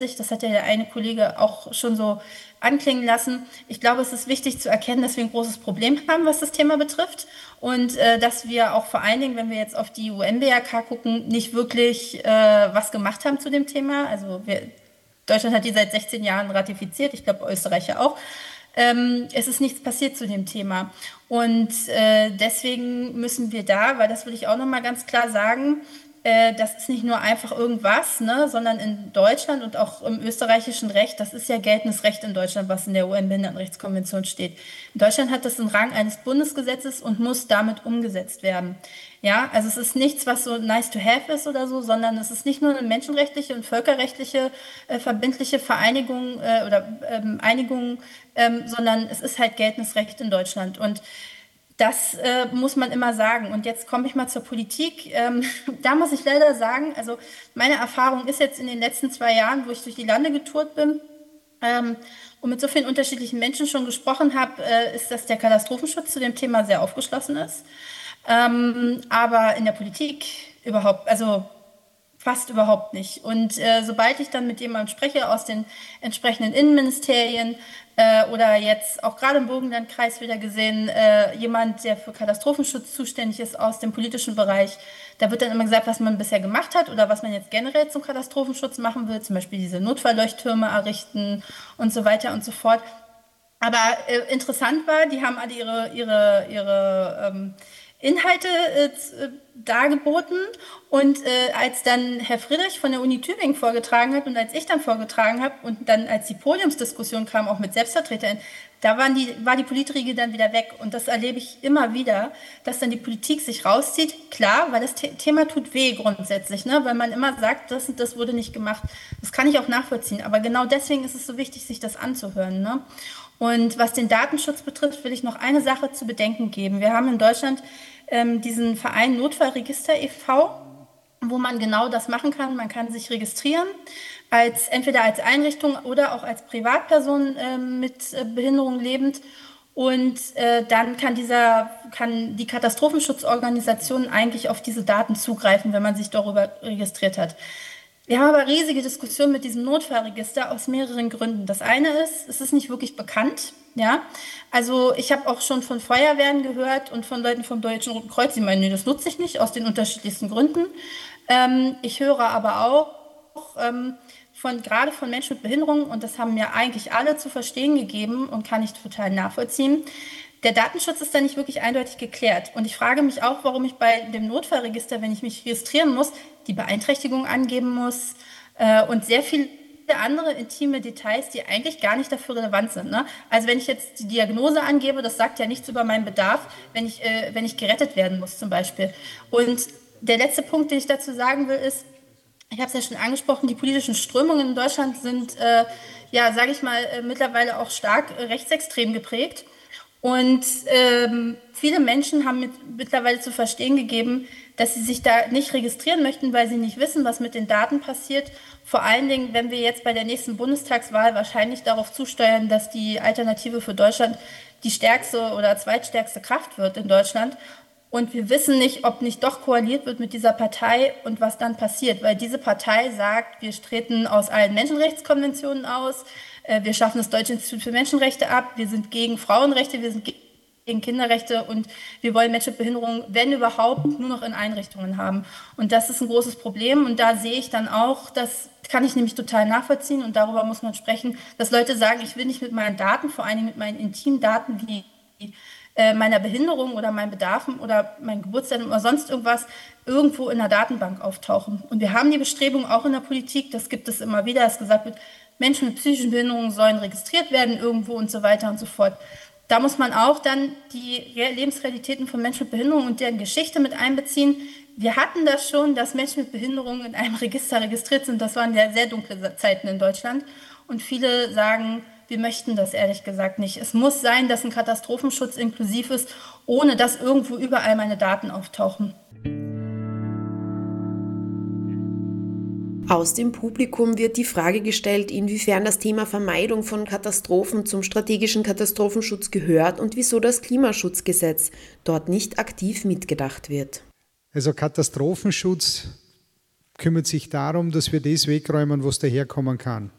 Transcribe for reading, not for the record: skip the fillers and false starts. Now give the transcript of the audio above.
Das hat ja der eine Kollege auch schon so anklingen lassen. Ich glaube, es ist wichtig zu erkennen, dass wir ein großes Problem haben, was das Thema betrifft. Und dass wir auch vor allen Dingen, wenn wir jetzt auf die UN-BRK gucken, nicht wirklich was gemacht haben zu dem Thema. Also Deutschland hat die seit 16 Jahren ratifiziert, ich glaube Österreich ja auch. Es ist nichts passiert zu dem Thema. Und deswegen müssen wir da, weil das will ich auch nochmal ganz klar sagen, das ist nicht nur einfach irgendwas, ne, sondern in Deutschland und auch im österreichischen Recht, das ist ja geltendes Recht in Deutschland, was in der UN-Behindertenrechtskonvention steht. In Deutschland hat das den Rang eines Bundesgesetzes und muss damit umgesetzt werden. Ja, also es ist nichts, was so nice to have ist oder so, sondern es ist nicht nur eine menschenrechtliche und völkerrechtliche verbindliche Vereinigung Einigung, sondern es ist halt geltendes Recht in Deutschland. Und das muss man immer sagen. Und jetzt komme ich mal zur Politik. Da muss ich leider sagen, also meine Erfahrung ist jetzt in den letzten 2 Jahren, wo ich durch die Lande getourt bin und mit so vielen unterschiedlichen Menschen schon gesprochen habe, ist, dass der Katastrophenschutz zu dem Thema sehr aufgeschlossen ist. Aber in der Politik überhaupt, also fast überhaupt nicht. Und sobald ich dann mit jemandem spreche aus den entsprechenden Innenministerien oder jetzt auch gerade im Burgenlandkreis wieder gesehen, jemand, der für Katastrophenschutz zuständig ist aus dem politischen Bereich, da wird dann immer gesagt, was man bisher gemacht hat oder was man jetzt generell zum Katastrophenschutz machen will, zum Beispiel diese Notfallleuchttürme errichten und so weiter und so fort. Aber interessant war, die haben alle ihre Inhalte dargeboten und als dann Herr Friedrich von der Uni Tübingen vorgetragen hat und als ich dann vorgetragen habe und dann als die Podiumsdiskussion kam, auch mit Selbstvertretern, da war die Politriege dann wieder weg und das erlebe ich immer wieder, dass dann die Politik sich rauszieht, klar, weil das Thema tut weh grundsätzlich, ne? Weil man immer sagt, das und das wurde nicht gemacht, das kann ich auch nachvollziehen, aber genau deswegen ist es so wichtig, sich das anzuhören, ne? Und was den Datenschutz betrifft, will ich noch eine Sache zu bedenken geben. Wir haben in Deutschland diesen Verein Notfallregister e.V., wo man genau das machen kann. Man kann sich registrieren, entweder als Einrichtung oder auch als Privatperson mit Behinderung lebend. Und dann kann die Katastrophenschutzorganisation eigentlich auf diese Daten zugreifen, wenn man sich darüber registriert hat. Wir haben aber riesige Diskussionen mit diesem Notfallregister aus mehreren Gründen. Das eine ist, es ist nicht wirklich bekannt. Ja, also ich habe auch schon von Feuerwehren gehört und von Leuten vom Deutschen Roten Kreuz, die meinen, nee, das nutze ich nicht, aus den unterschiedlichsten Gründen. Ich höre aber auch gerade von Menschen mit Behinderung, und das haben mir eigentlich alle zu verstehen gegeben und kann ich total nachvollziehen, der Datenschutz ist da nicht wirklich eindeutig geklärt. Und ich frage mich auch, warum ich bei dem Notfallregister, wenn ich mich registrieren muss, die Beeinträchtigung angeben muss und sehr viele andere intime Details, die eigentlich gar nicht dafür relevant sind. Ne? Also wenn ich jetzt die Diagnose angebe, das sagt ja nichts über meinen Bedarf, wenn ich gerettet werden muss zum Beispiel. Und der letzte Punkt, den ich dazu sagen will, ist, ich habe es ja schon angesprochen, die politischen Strömungen in Deutschland sind, sage ich mal, mittlerweile auch stark rechtsextrem geprägt. Und viele Menschen haben mittlerweile zu verstehen gegeben, dass sie sich da nicht registrieren möchten, weil sie nicht wissen, was mit den Daten passiert. Vor allen Dingen, wenn wir jetzt bei der nächsten Bundestagswahl wahrscheinlich darauf zusteuern, dass die Alternative für Deutschland die stärkste oder zweitstärkste Kraft wird in Deutschland. Und wir wissen nicht, ob nicht doch koaliert wird mit dieser Partei und was dann passiert. Weil diese Partei sagt, wir treten aus allen Menschenrechtskonventionen aus, wir schaffen das Deutsche Institut für Menschenrechte ab, wir sind gegen Frauenrechte, wir sind gegen Kinderrechte und wir wollen Menschen mit Behinderung, wenn überhaupt, nur noch in Einrichtungen haben. Und das ist ein großes Problem und da sehe ich dann auch, das kann ich nämlich total nachvollziehen und darüber muss man sprechen, dass Leute sagen, ich will nicht mit meinen Daten, vor allem mit meinen intimen Daten wie meiner Behinderung oder meinen Bedarfen oder mein Geburtsdatum oder sonst irgendwas irgendwo in der Datenbank auftauchen. Und wir haben die Bestrebung auch in der Politik, das gibt es immer wieder, dass gesagt wird, Menschen mit psychischen Behinderungen sollen registriert werden irgendwo und so weiter und so fort. Da muss man auch dann die Lebensrealitäten von Menschen mit Behinderung und deren Geschichte mit einbeziehen. Wir hatten das schon, dass Menschen mit Behinderung in einem Register registriert sind. Das waren ja sehr dunkle Zeiten in Deutschland. Und viele sagen, wir möchten das ehrlich gesagt nicht. Es muss sein, dass ein Katastrophenschutz inklusiv ist, ohne dass irgendwo überall meine Daten auftauchen. Aus dem Publikum wird die Frage gestellt, inwiefern das Thema Vermeidung von Katastrophen zum strategischen Katastrophenschutz gehört und wieso das Klimaschutzgesetz dort nicht aktiv mitgedacht wird. Also Katastrophenschutz kümmert sich darum, dass wir das wegräumen, was daherkommen kann.